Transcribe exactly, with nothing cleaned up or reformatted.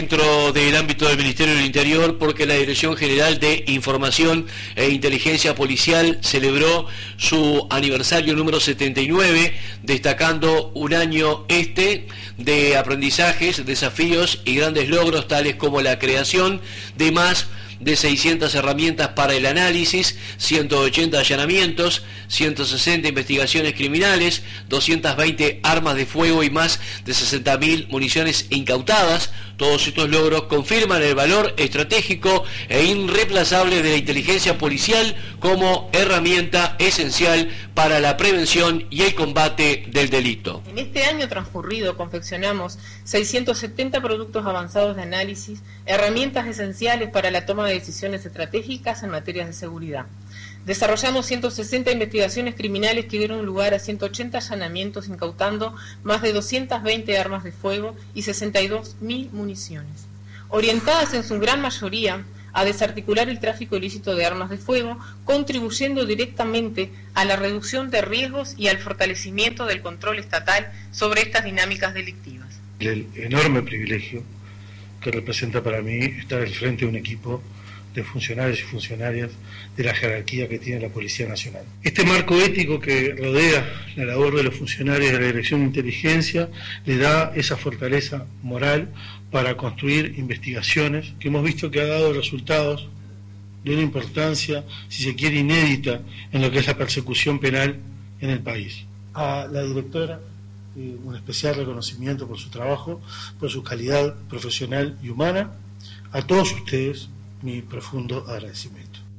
Dentro del ámbito del Ministerio del Interior, porque la Dirección General de Información e Inteligencia Policial celebró su aniversario número setenta y nueve, destacando un año este de aprendizajes, desafíos y grandes logros, tales como la creación de más de seiscientas herramientas para el análisis, ciento ochenta allanamientos, ciento sesenta investigaciones criminales, doscientas veinte armas de fuego y más de sesenta mil municiones incautadas. Todos estos logros confirman el valor estratégico e irreemplazable de la inteligencia policial como herramienta esencial para la prevención y el combate del delito. En este año transcurrido confeccionamos seiscientos setenta productos avanzados de análisis, herramientas esenciales para la toma de decisiones estratégicas en materias de seguridad. Desarrollamos ciento sesenta investigaciones criminales que dieron lugar a ciento ochenta allanamientos, incautando más de doscientas veinte armas de fuego y sesenta y dos mil municiones, orientadas en su gran mayoría a desarticular el tráfico ilícito de armas de fuego, contribuyendo directamente a la reducción de riesgos y al fortalecimiento del control estatal sobre estas dinámicas delictivas. El enorme privilegio que representa para mí estar al frente de un equipo de funcionarios y funcionarias de la jerarquía que tiene la Policía Nacional. Este marco ético que rodea la labor de los funcionarios de la Dirección de Inteligencia le da esa fortaleza moral para construir investigaciones que hemos visto que ha dado resultados de una importancia, si se quiere, inédita en lo que es la persecución penal en el país. A la directora, eh, un especial reconocimiento por su trabajo, por su calidad profesional y humana. A todos ustedes, mi profundo agradecimiento.